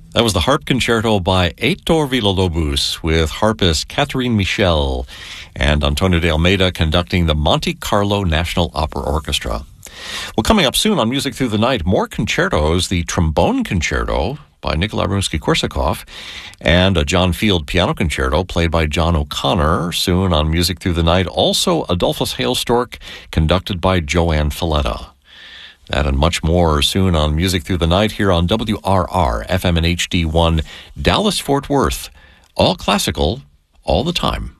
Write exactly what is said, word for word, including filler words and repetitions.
That was the Harp Concerto by Heitor Villa-Lobos with harpist Catherine Michel and Antonio de Almeida conducting the Monte Carlo National Opera Orchestra. Well, coming up soon on Music Through the Night, more concertos, the Trombone Concerto by Nikolai Rimsky-Korsakov and a John Field Piano Concerto played by John O'Connor soon on Music Through the Night. Also, Adolphus Hailstork conducted by Joanne Falletta. That and much more soon on Music Through the Night here on W R R, F M and H D one, Dallas-Fort Worth. All classical, all the time.